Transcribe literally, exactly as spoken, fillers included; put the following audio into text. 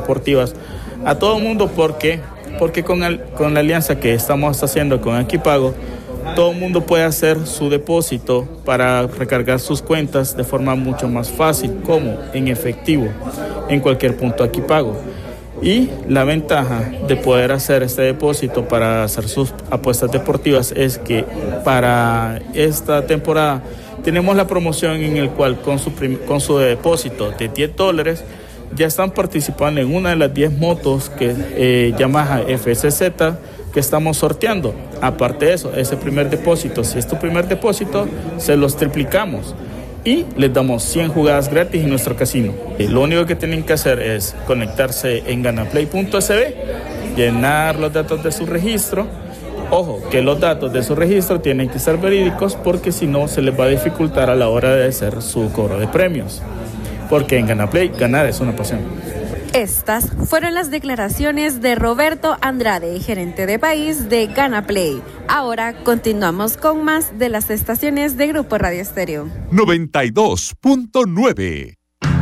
deportivas a todo el mundo. ¿Por qué? Porque con, el, con la alianza que estamos haciendo con Equipago, todo el mundo puede hacer su depósito para recargar sus cuentas de forma mucho más fácil, como en efectivo, en cualquier punto Equipago. Y la ventaja de poder hacer este depósito para hacer sus apuestas deportivas es que para esta temporada tenemos la promoción en el cual con su, prim- con su depósito de diez dólares ya están participando en una de las diez motos que eh, Yamaha F S Z que estamos sorteando. Aparte de eso, ese primer depósito, si es tu primer depósito, se los triplicamos y les damos cien jugadas gratis en nuestro casino. Y lo único que tienen que hacer es conectarse en ganaplay punto s b, llenar los datos de su registro. Ojo, que los datos de su registro tienen que ser verídicos porque si no se les va a dificultar a la hora de hacer su cobro de premios. Porque en Ganaplay, ganar es una pasión. Estas fueron las declaraciones de Roberto Andrade, gerente de país de Ganaplay. Ahora continuamos con más de las estaciones de Grupo Radio Estéreo. noventa y dos punto nueve